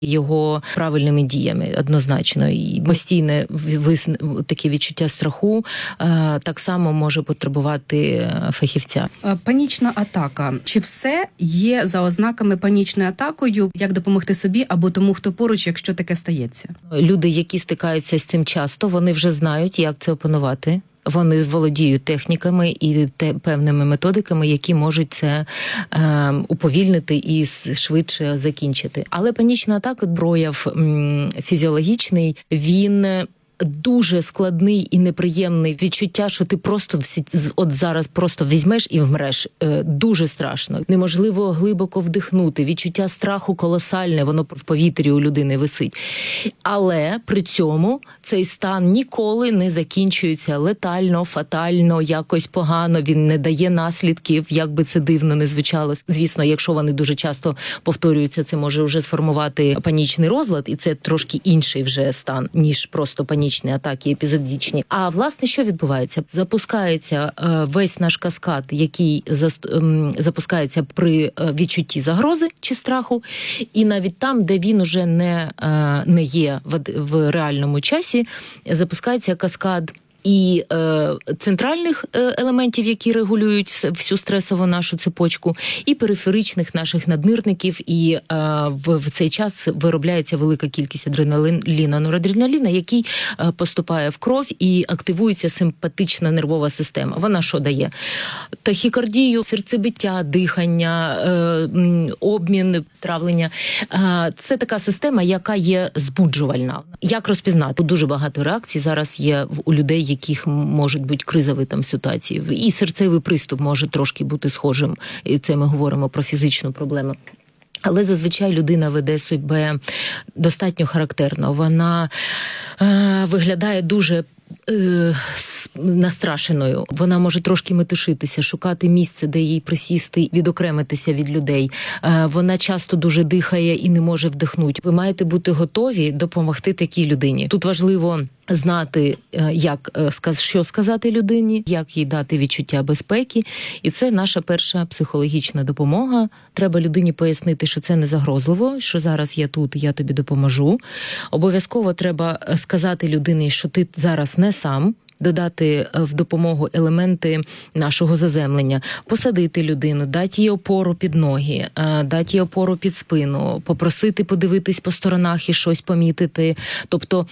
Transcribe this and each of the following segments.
його правильними діями однозначно. І постійне таке відчуття страху так само може потребувати фахівця. Панічна атака. Чи все є за ознаками панічною атакою? Як допомогти собі або тому, хто поруч, якщо таке стається? Люди, які стикаються з цим часто, вони вже знають, як це опанувати. Вони володіють техніками і певними методиками, які можуть це уповільнити і швидше закінчити. Але панічна атака, прояв фізіологічний, він дуже складний і неприємний. Відчуття, що ти просто от зараз просто візьмеш і вмреш. Дуже страшно. Неможливо глибоко вдихнути. Відчуття страху колосальне, воно в повітрі у людини висить. Але при цьому цей стан ніколи не закінчується летально, фатально, якось погано. Він не дає наслідків, як би це дивно не звучало. Звісно, якщо вони дуже часто повторюються, це може вже сформувати панічний розлад, і це трошки інший вже стан, ніж просто панічний атаки епізодичні. А власне, що відбувається? Запускається весь наш каскад, який запускається при відчутті загрози чи страху, і навіть там, де він уже не є в реальному часі, запускається каскад і центральних елементів, які регулюють всю стресову нашу цепочку, і периферичних наших наднирників, і в цей час виробляється велика кількість адреналіну, норадреналіна, який поступає в кров і активується симпатична нервова система. Вона що дає? Тахікардію, серцебиття, дихання, обмін, травлення. Це така система, яка є збуджувальна. Як розпізнати? Дуже багато реакцій зараз є у людей, яких можуть бути кризові там ситуації. І серцевий приступ може трошки бути схожим. І це ми говоримо про фізичну проблему. Але зазвичай людина веде себе достатньо характерно. Вона виглядає дуже настрашеною. Вона може трошки метушитися, шукати місце, де їй присісти, відокремитися від людей. Вона часто дуже дихає і не може вдихнути. Ви маєте бути готові допомогти такій людині. Тут важливо знати, що сказати людині, як їй дати відчуття безпеки. І це наша перша психологічна допомога. Треба людині пояснити, що це не загрозливо, що зараз я тут, я тобі допоможу. Обов'язково треба сказати людині, що ти зараз не сам, додати в допомогу елементи нашого заземлення, посадити людину, дати їй опору під ноги, дати їй опору під спину, попросити подивитись по сторонах і щось помітити, тобто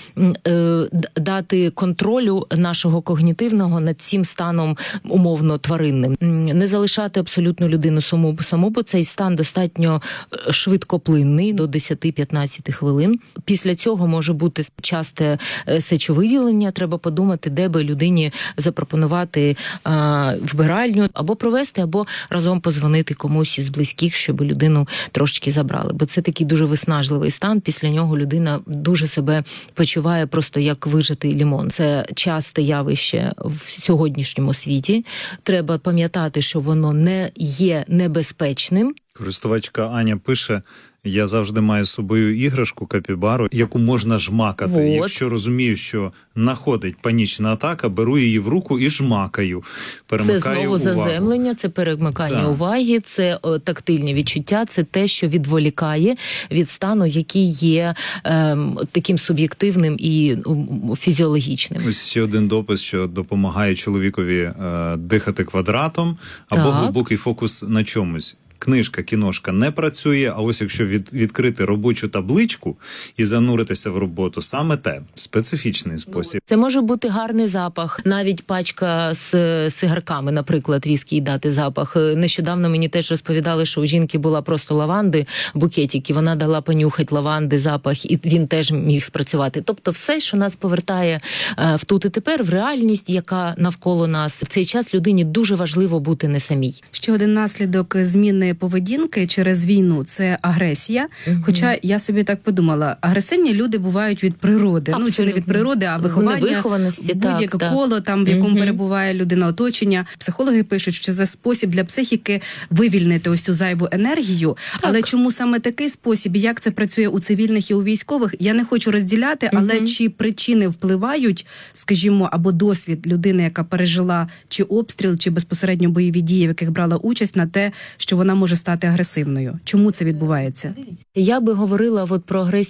дати контролю нашого когнітивного над цим станом умовно тваринним. Не залишати абсолютно людину саму, бо цей стан достатньо швидкоплинний, до 10-15 хвилин. Після цього може бути часте сечовиділення, треба подумати, де би людині запропонувати вбиральню, або провести, або разом позвонити комусь із близьких, щоб людину трошки забрали. Бо це такий дуже виснажливий стан, після нього людина дуже себе почуває просто як вижатий лимон. Це часте явище в сьогоднішньому світі. Треба пам'ятати, що воно не є небезпечним. Користувачка Аня пише: я завжди маю з собою іграшку, капібару, яку можна жмакати. Якщо розумію, що находить панічна атака, беру її в руку і жмакаю. Перемикаю увагу. Це знову заземлення, це перемикання уваги, це тактильні відчуття, це те, що відволікає від стану, який є таким суб'єктивним і фізіологічним. Ось ще один допис, що допомагає чоловікові дихати квадратом, або глибокий фокус на чомусь. Книжка, кіношка не працює, а ось якщо відкрити робочу табличку і зануритися в роботу, саме те, специфічний спосіб. Це може бути гарний запах, навіть пачка з цигарками, наприклад, різкий дати запах. Нещодавно мені теж розповідали, що у жінки була просто лаванди, букетик, і вона дала понюхати лаванди, запах, і він теж міг спрацювати. Тобто все, що нас повертає в тут і тепер, в реальність, яка навколо нас. В цей час людині дуже важливо бути не самій. Ще один наслідок зміни поведінки через війну – це агресія. Хоча я собі так подумала, агресивні люди бувають від природи. Абсолютно. Ну, чи не від природи, а виховання, будь-яке коло, там, в якому перебуває людина, оточення. Психологи пишуть, що це спосіб для психіки вивільнити ось цю зайву енергію. Але чому саме такий спосіб, і як це працює у цивільних і у військових, я не хочу розділяти, але чи причини впливають, скажімо, або досвід людини, яка пережила чи обстріл, чи безпосередньо бойові дії, в яких брала участь, на те, що вона може стати агресивною? Чому це відбувається? Я би говорила от про агресію